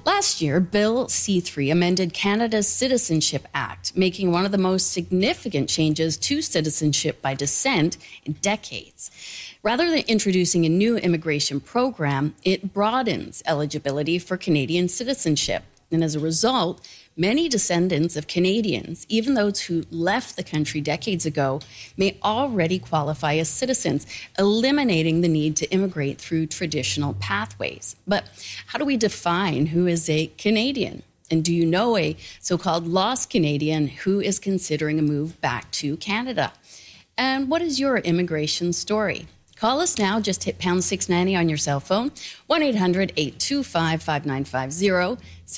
Last year, Bill C-3 amended Canada's Citizenship Act, making one of the most significant changes to citizenship by descent in decades. Rather than introducing a new immigration program, it broadens eligibility for Canadian citizenship. And as a result, many descendants of Canadians, even those who left the country decades ago, may already qualify as citizens, eliminating the need to immigrate through traditional pathways. But how do we define who is a Canadian? And do you know a so-called lost Canadian who is considering a move back to Canada? And what is your immigration story? Call us now. Just hit pound 690 on your cell phone, 1-800-825-5950,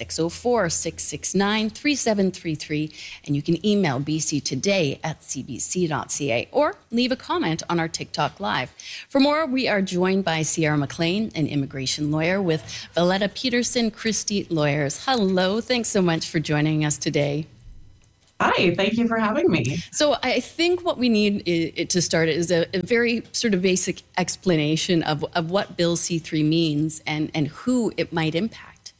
604-669-3733, and you can email bctoday@cbc.ca or leave a comment on our TikTok Live. For more, we are joined by Sierra McLean, an immigration lawyer with Valletta Peterson Christie Lawyers. Hello. Thanks so much for joining us today. Hi, thank you for having me. So I think what we need to start is a very sort of basic explanation of what Bill C-3 means and who it might impact.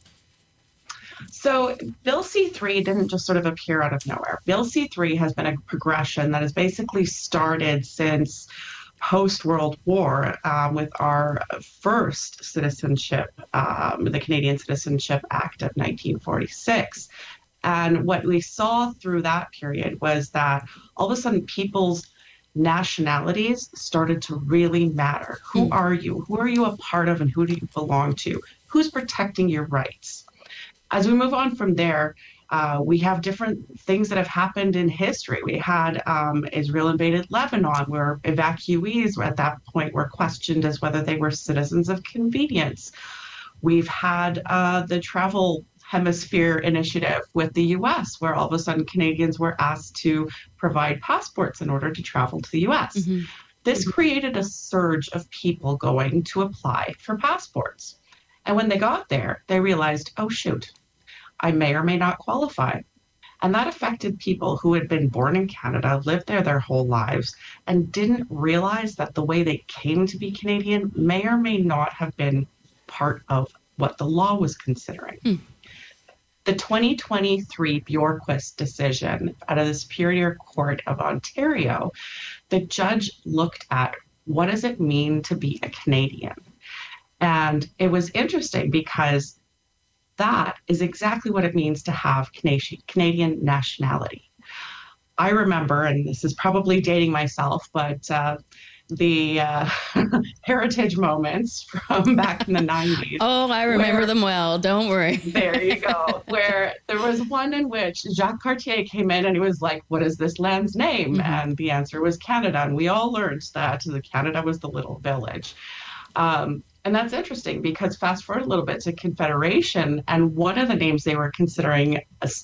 So Bill C-3 didn't just sort of appear out of nowhere. Bill C-3 has been a progression that has basically started since post-World War with our first citizenship, the Canadian Citizenship Act of 1946. And what we saw through that period was that all of a sudden people's nationalities started to really matter. Who are you? Who are you a part of and who do you belong to? Who's protecting your rights? As we move on from there, we have different things that have happened in history. We had Israel invaded Lebanon, where evacuees at that point were questioned as whether they were citizens of convenience. We've had the Travel Hemisphere initiative with the US, where all of a sudden Canadians were asked to provide passports in order to travel to the US. Mm-hmm. This created a surge of people going to apply for passports. And when they got there, they realized, oh, shoot, I may or may not qualify. And that affected people who had been born in Canada, lived there their whole lives, and didn't realize that the way they came to be Canadian may or may not have been part of what the law was considering. The 2023 Bjorkquist decision out of the Superior Court of Ontario, the judge looked at what does it mean to be a Canadian? And it was interesting because that is exactly what it means to have Canadian nationality. I remember, and this is probably dating myself, but the heritage moments from back in the 90s. Oh, I remember them well. Don't worry. There you go. Where there was one in which Jacques Cartier came in and he was like, what is this land's name? Mm-hmm. And the answer was Canada. And we all learned that Canada was the little village. And that's interesting because fast forward a little bit to Confederation, and one of the names they were considering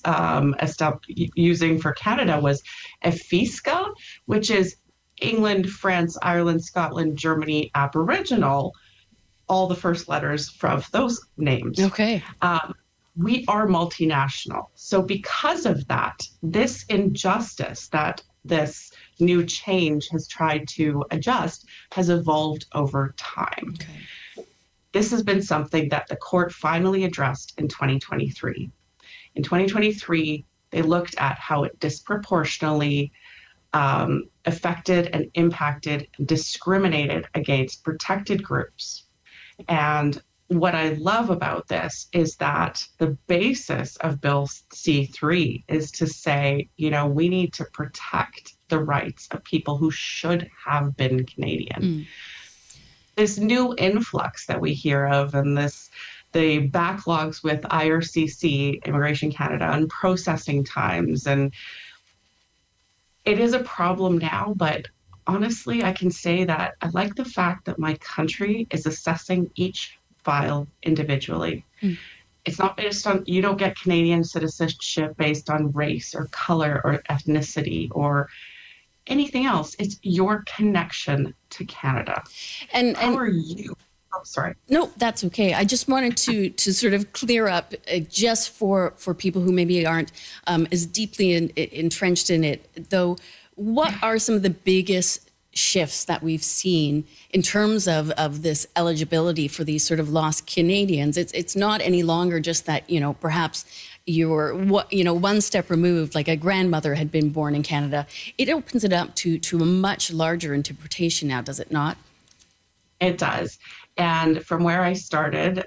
using for Canada was Efisca, which is England, France, Ireland, Scotland, Germany, Aboriginal, all the first letters from those names. Okay. We are multinational. So because of that, this injustice that this new change has tried to adjust has evolved over time. Okay. This has been something that the court finally addressed in 2023. In 2023, they looked at how it disproportionately affected and impacted and discriminated against protected groups. And what I love about this is that the basis of Bill C-3 is to say, we need to protect the rights of people who should have been Canadian. This new influx that we hear of and the backlogs with IRCC, Immigration Canada, and processing times, and it is a problem now, but honestly, I can say that I like the fact that my country is assessing each file individually. It's not based on, you don't get Canadian citizenship based on race or color or ethnicity or anything else. It's your connection to Canada. And how are you? Oh, sorry. No, that's okay. I just wanted to sort of clear up just for people who maybe aren't as deeply entrenched in it, though, what are some of the biggest shifts that we've seen in terms of this eligibility for these sort of lost Canadians. It's not any longer just that, perhaps you're, one step removed, like a grandmother had been born in Canada. It opens it up to a much larger interpretation now, does it not? It does. And from where I started,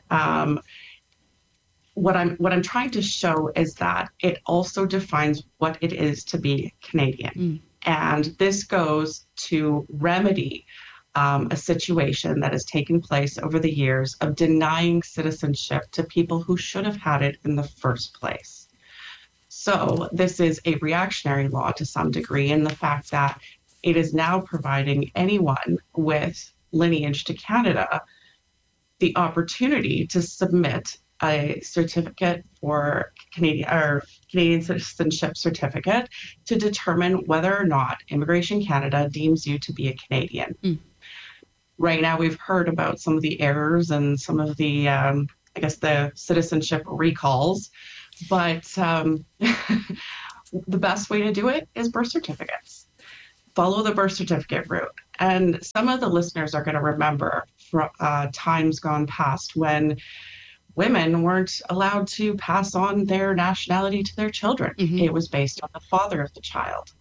what I'm trying to show is that it also defines what it is to be Canadian. And this goes to remedy a situation that has taken place over the years of denying citizenship to people who should have had it in the first place. So this is a reactionary law to some degree in the fact that it is now providing anyone with lineage to Canada the opportunity to submit a certificate for Canadian citizenship certificate to determine whether or not Immigration Canada deems you to be a Canadian. Right now, we've heard about some of the errors and some of the, the citizenship recalls, but the best way to do it is birth certificates. Follow the birth certificate route. And some of the listeners are going to remember from times gone past when women weren't allowed to pass on their nationality to their children. It was based on the father of the child.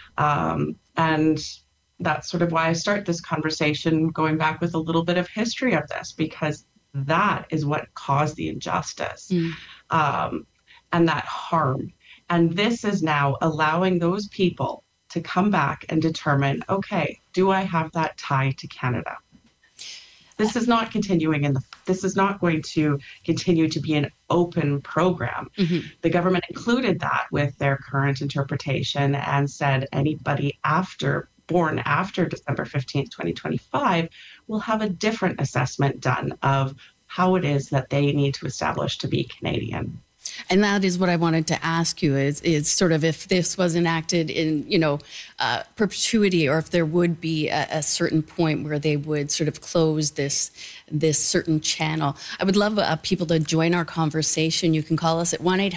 And that's sort of why I start this conversation going back with a little bit of history of this, because that is what caused the injustice and that harm. And this is now allowing those people to come back and determine, okay, do I have that tie to Canada? This is not this is not going to continue to be an open program. The government included that with their current interpretation and said anybody born after December 15th, 2025 will have a different assessment done of how it is that they need to establish to be Canadian. And that is what I wanted to ask you is sort of if this was enacted in, perpetuity, or if there would be a certain point where they would sort of close this certain channel. I would love people to join our conversation. You can call us at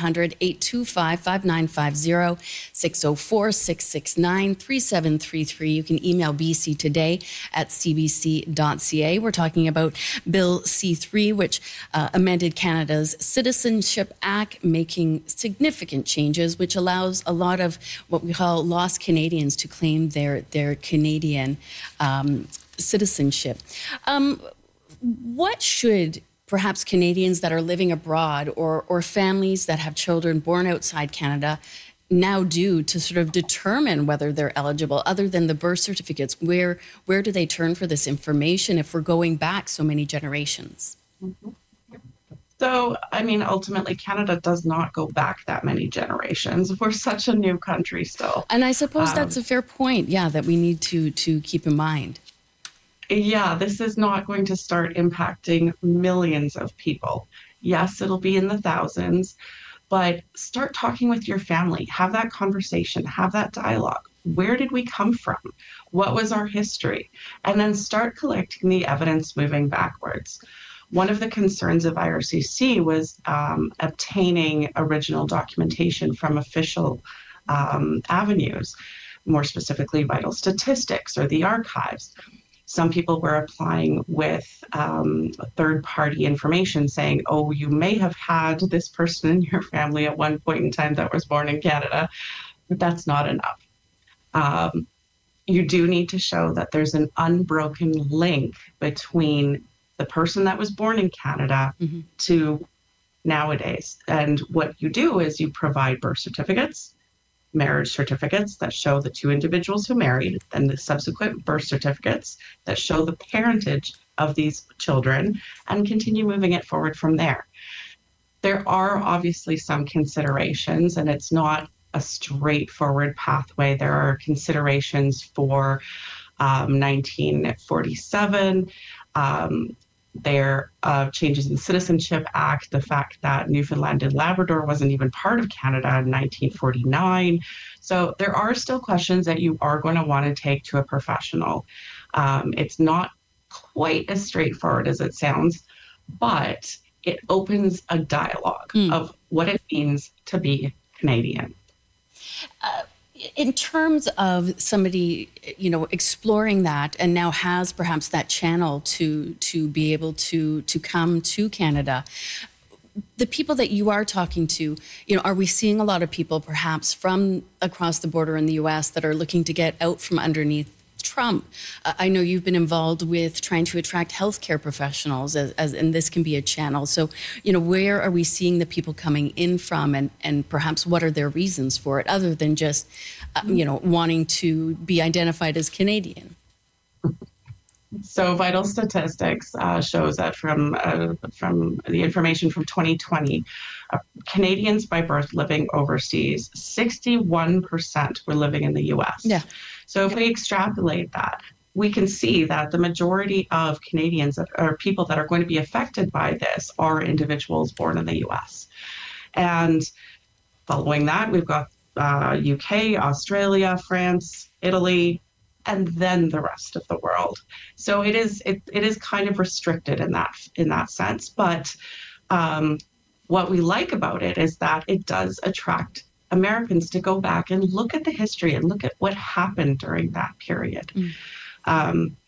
1-800-825-5950, 604-669-3733. You can email bctoday@cbc.ca. We're talking about Bill C-3, which amended Canada's Citizenship Act, making significant changes, which allows a lot of what we call lost Canadians to claim their Canadian citizenship. What should perhaps Canadians that are living abroad or families that have children born outside Canada now do to sort of determine whether they're eligible, other than the birth certificates? Where do they turn for this information if we're going back so many generations? So, ultimately, Canada does not go back that many generations. We're such a new country still. And I suppose that's a fair point, that we need to keep in mind. Yeah, this is not going to start impacting millions of people. Yes, it'll be in the thousands, but start talking with your family. Have that conversation, have that dialogue. Where did we come from? What was our history? And then start collecting the evidence moving backwards. One of the concerns of IRCC was obtaining original documentation from official avenues, more specifically vital statistics or the archives. Some people were applying with third-party information saying, oh, you may have had this person in your family at one point in time that was born in Canada, but that's not enough. You do need to show that there's an unbroken link between the person that was born in Canada to nowadays. And what you do is you provide birth certificates, marriage certificates that show the two individuals who married, and the subsequent birth certificates that show the parentage of these children, and continue moving it forward from there. There are obviously some considerations, and it's not a straightforward pathway. There are considerations for 1947, there are changes in the Citizenship Act, the fact that Newfoundland and Labrador wasn't even part of Canada in 1949. So there are still questions that you are going to want to take to a professional. It's not quite as straightforward as it sounds, but it opens a dialogue of what it means to be Canadian. In terms of somebody, exploring that and now has perhaps that channel to be able to come to Canada, the people that you are talking to, are we seeing a lot of people perhaps from across the border in the U.S. that are looking to get out from underneath Trump? I know you've been involved with trying to attract healthcare professionals, and this can be a channel. So, where are we seeing the people coming in from, and perhaps what are their reasons for it, other than just, wanting to be identified as Canadian? So Vital Statistics shows that from the information from 2020, Canadians by birth living overseas, 61% were living in the U.S. Yeah. So if we extrapolate that, we can see that the majority of Canadians or people that are going to be affected by this are individuals born in the U.S. And following that, we've got UK, Australia, France, Italy, and then the rest of the world. So it is kind of restricted in that sense. But what we like about it is that it does attract Americans to go back and look at the history and look at what happened during that period.